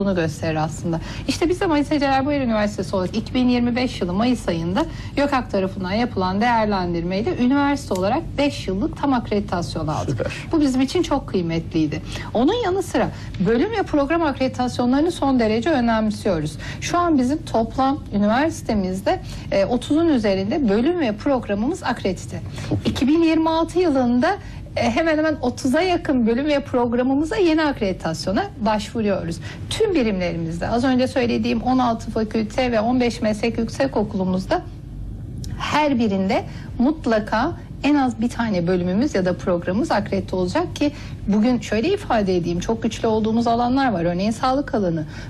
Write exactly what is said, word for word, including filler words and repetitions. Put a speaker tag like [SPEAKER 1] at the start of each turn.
[SPEAKER 1] bunu gösterir aslında. İşte biz de Mayıs Ece Erbayır Üniversitesi olarak iki bin yirmi beş yılı Mayıs ayında YÖKAK tarafından yapılan değerlendirmeyle üniversite olarak beş yıllık tam akreditasyon aldık.
[SPEAKER 2] Süper.
[SPEAKER 1] Bu bizim için çok kıymetliydi. Onun yanı sıra bölüm ve program akreditasyonlarını son derece önemsiyoruz. Şu an bizim toplam üniversitemizde otuzun üzerinde bölüm ve programımız akredite. iki bin yirmi altı yılında hemen hemen otuza yakın bölüm ve programımıza yeni akreditasyona başvuruyoruz. Tüm birimlerimizde az önce söylediğim on altı fakülte ve on beş meslek yüksekokulumuzda her birinde mutlaka en az bir tane bölümümüz ya da programımız akredite olacak ki bugün şöyle ifade edeyim, çok güçlü olduğumuz alanlar var. Örneğin sağlık alanı.